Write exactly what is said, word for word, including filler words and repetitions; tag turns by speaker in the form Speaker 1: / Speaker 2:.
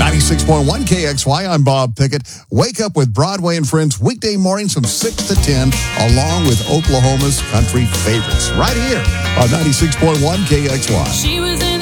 Speaker 1: ninety-six point one K X Y, I'm Bob Pickett. Wake up with Broadway and Friends weekday mornings from six to ten, along with Oklahoma's country favorites, right here on ninety-six point one K X Y.
Speaker 2: She was in